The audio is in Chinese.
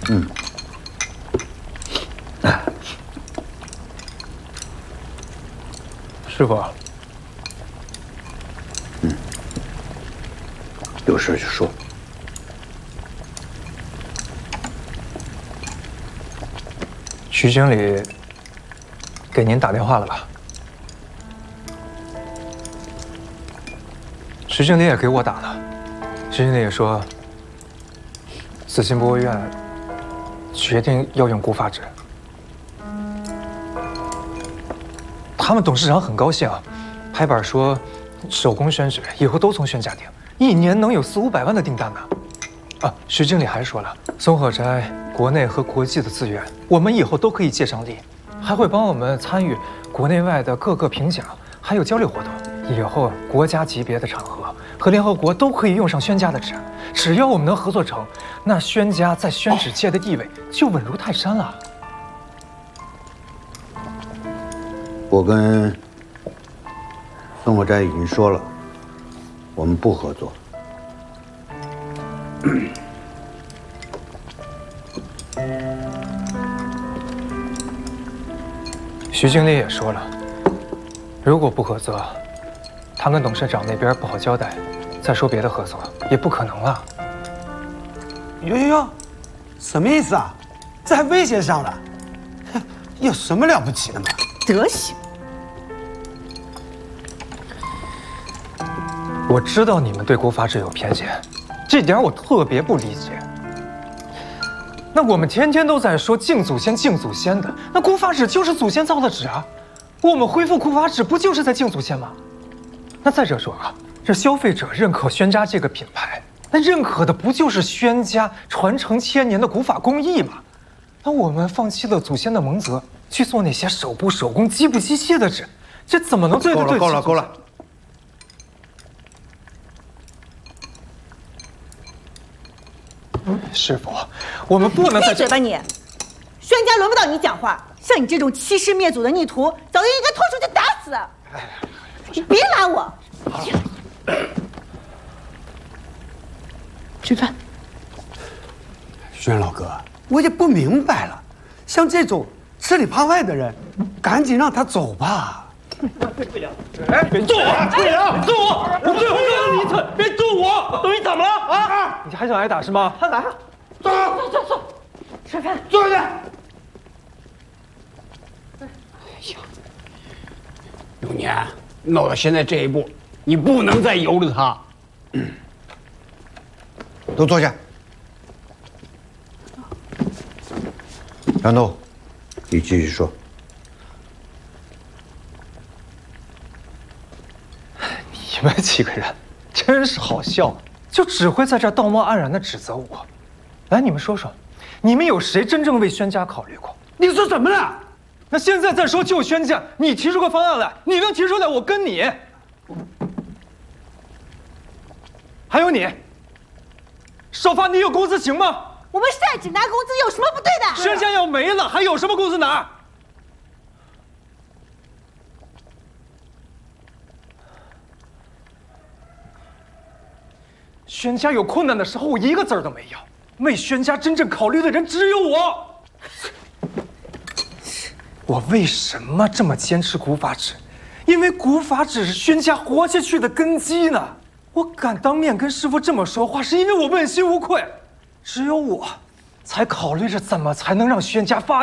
师傅。 有事就说。 徐经理给您打电话了吧？徐经理也给我打了，徐经理也说，紫金博物院决定要用古法纸。他们董事长很高兴，拍板说，手工宣纸以后都从宣家订，1年能有400-500万的订单呢。啊，徐经理还说了，松火斋国内和国际的资源，我们以后都可以借上力，还会帮我们参与国内外的各个评奖，还有交流活动。以后国家级别的场合和联合国都可以用上宣家的纸，只要我们能合作成，那宣家在宣纸界的地位就稳如泰山了。 我跟松火斋已经说了，我们不合作。 徐经理也说了，如果不合作，他跟董事长那边不好交代，再说别的合作也不可能了。 哟，什么意思啊？这还威胁上了？有什么了不起的吗？ 德行！ 我知道你们对古法纸有偏见，这点我特别不理解。那我们天天都在说敬祖先、敬祖先的，那古法纸就是祖先造的纸啊，我们恢复古法纸不就是在敬祖先吗？那再者说啊，这消费者认可宣家这个品牌，那认可的不就是宣家传承千年的古法工艺吗？那我们放弃了祖先的蒙泽，去做那些手不手工、机不机械的纸，这怎么能对得对？ 够了！ 师傅，我们不能再…… 闭嘴吧你！宣家轮不到你讲话，像你这种欺师灭祖的逆徒，早就应该拖出去打死。你别拉我！吃饭。 宣老哥，我也不明白了，像这种吃里扒外的人，赶紧让他走吧。 哎，别动我！队长，动我！我最后告诉你一次，别动我！都你怎么了啊？ 你还想挨打是吗？ 来，走， 吃饭。 坐下。 哎呀，永年，闹到现在这一步，你不能再由着他。 都坐下。杨东，你继续说。 你们几个人真是好笑，就只会在这道貌岸然地指责我。来，你们说说，你们有谁真正为宣家考虑过？ 你说什么呢？ 那现在再说救宣家，你提出个方案来，你能提出来，我跟你。还有你，少发，你有工资行吗？ 我们善只拿工资有什么不对的？ 宣家要没了，还有什么工资拿？宣家有困难的时候，我一个字儿都没有。为宣家真正考虑的人只有我。我为什么这么坚持古法纸？因为古法纸是宣家活下去的根基呢。我敢当面跟师傅这么说话，是因为我问心无愧。只有我，才考虑着怎么才能让宣家发。